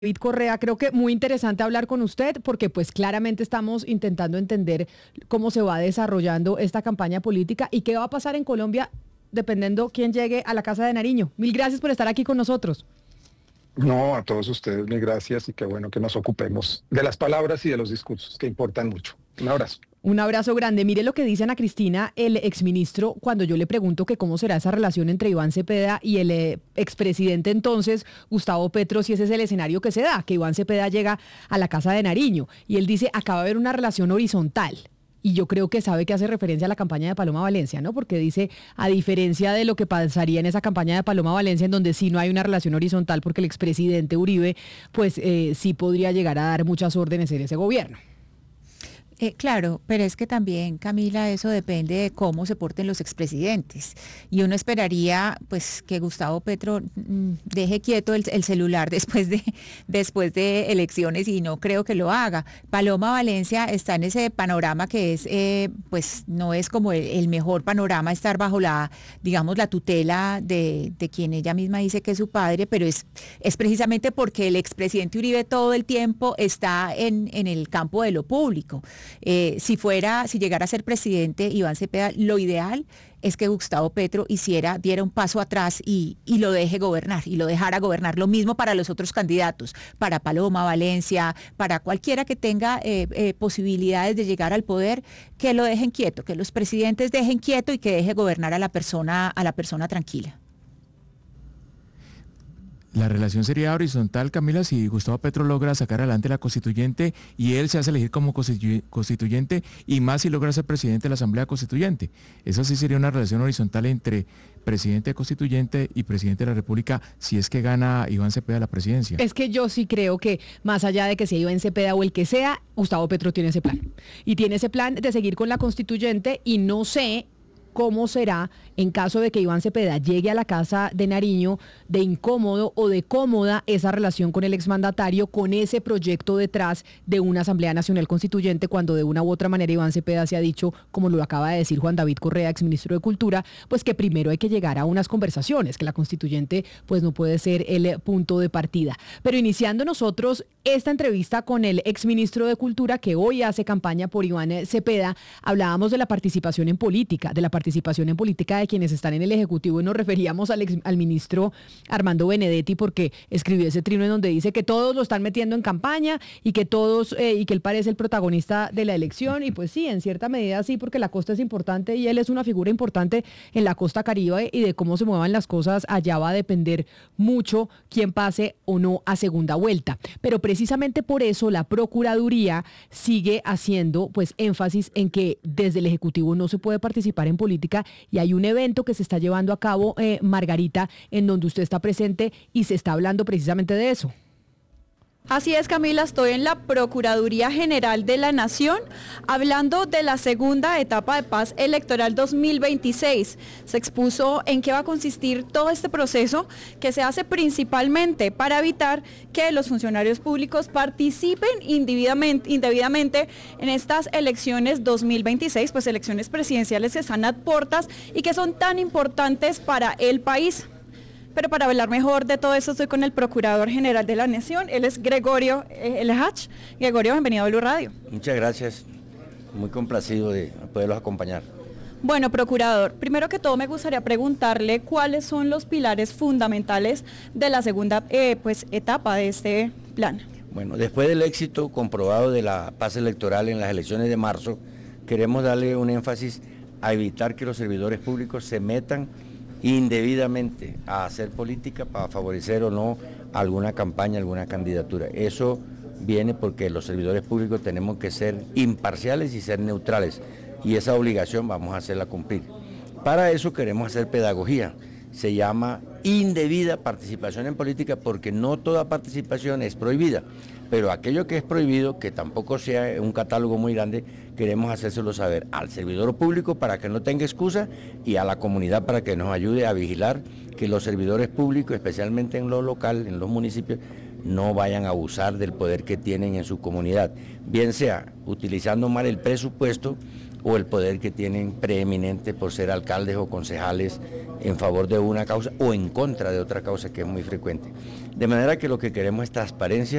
David Correa, creo que muy interesante hablar con usted porque pues claramente estamos intentando entender cómo se va desarrollando esta campaña política y qué va a pasar en Colombia dependiendo quién llegue a la Casa de Nariño. Mil gracias por estar aquí con nosotros. No, a todos ustedes, mil gracias y qué bueno que nos ocupemos de las palabras y de los discursos que importan mucho. Un abrazo. Un abrazo grande. Mire lo que dice Ana Cristina, el exministro, cuando yo le pregunto que cómo será esa relación entre Iván Cepeda y el expresidente entonces, Gustavo Petro, si ese es el escenario que se da, que Iván Cepeda llega a la Casa de Nariño. Y él dice, acaba de haber una relación horizontal. Y yo creo que sabe que hace referencia a la campaña de Paloma Valencia, ¿no? Porque dice, a diferencia de lo que pasaría en esa campaña de Paloma Valencia, en donde sí no hay una relación horizontal, porque el expresidente Uribe, pues sí podría llegar a dar muchas órdenes en ese gobierno. Claro, pero es que también, Camila, eso depende de cómo se porten los expresidentes. Y uno esperaría, pues, que Gustavo Petro deje quieto el celular después de elecciones y no creo que lo haga. Paloma Valencia está en ese panorama que es, pues, no es como el mejor panorama estar bajo digamos, la tutela de quien ella misma dice que es su padre, pero es precisamente porque el expresidente Uribe todo el tiempo está en el campo de lo público. Si llegara a ser presidente Iván Cepeda, lo ideal es que Gustavo Petro diera un paso atrás y lo deje gobernar, y lo dejara gobernar. Lo mismo para los otros candidatos, para Paloma Valencia, para cualquiera que tenga posibilidades de llegar al poder, que lo dejen quieto, que los presidentes dejen quieto y que deje gobernar a la persona tranquila. La relación sería horizontal, Camila, si Gustavo Petro logra sacar adelante la constituyente y él se hace elegir como constituyente y más si logra ser presidente de la Asamblea Constituyente. Eso sí sería una relación horizontal entre presidente constituyente y presidente de la República si es que gana Iván Cepeda la presidencia. Es que yo sí creo que más allá de que sea Iván Cepeda o el que sea, Gustavo Petro tiene ese plan. Y tiene ese plan de seguir con la constituyente y no sé cómo será en caso de que Iván Cepeda llegue a la Casa de Nariño, de incómodo o de cómoda esa relación con el exmandatario, con ese proyecto detrás de una Asamblea Nacional Constituyente, cuando de una u otra manera Iván Cepeda se ha dicho, como lo acaba de decir Juan David Correa, exministro de Cultura, pues que primero hay que llegar a unas conversaciones, que la constituyente pues no puede ser el punto de partida. Pero iniciando nosotros esta entrevista con el exministro de Cultura, que hoy hace campaña por Iván Cepeda, hablábamos de la participación en política, de quienes están en el Ejecutivo, y nos referíamos al ministro Armando Benedetti, porque escribió ese trino en donde dice que todos lo están metiendo en campaña y que y que él parece el protagonista de la elección, y pues sí, en cierta medida sí, porque la costa es importante y él es una figura importante en la costa Caribe, y de cómo se muevan las cosas allá va a depender mucho quién pase o no a segunda vuelta. Pero precisamente por eso la Procuraduría sigue haciendo pues énfasis en que desde el Ejecutivo no se puede participar en política, y hay un evento que se está llevando a cabo, Margarita, en donde usted está presente y se está hablando precisamente de eso. Así es, Camila, estoy en la Procuraduría General de la Nación hablando de la segunda etapa de paz electoral 2026. Se expuso en qué va a consistir todo este proceso, que se hace principalmente para evitar que los funcionarios públicos participen indebidamente en estas elecciones 2026, pues elecciones presidenciales que están a puertas y que son tan importantes para el país. Pero para hablar mejor de todo esto estoy con el Procurador General de la Nación, él es Gregorio Elhach. Gregorio, bienvenido a Blue Radio. Muchas gracias, muy complacido de poderlos acompañar. Bueno, Procurador, primero que todo me gustaría preguntarle cuáles son los pilares fundamentales de la segunda etapa de este plan. Bueno, después del éxito comprobado de la paz electoral en las elecciones de marzo, queremos darle un énfasis a evitar que los servidores públicos se metan indebidamente a hacer política para favorecer o no alguna campaña, alguna candidatura. Eso viene porque los servidores públicos tenemos que ser imparciales y ser neutrales, y esa obligación vamos a hacerla cumplir. Para eso queremos hacer pedagogía, se llama indebida participación en política, porque no toda participación es prohibida, pero aquello que es prohibido, que tampoco sea un catálogo muy grande, queremos hacérselo saber al servidor público para que no tenga excusa, y a la comunidad para que nos ayude a vigilar que los servidores públicos, especialmente en lo local, en los municipios, no vayan a abusar del poder que tienen en su comunidad, bien sea utilizando mal el presupuesto o el poder que tienen preeminente por ser alcaldes o concejales en favor de una causa o en contra de otra causa, que es muy frecuente. De manera que lo que queremos es transparencia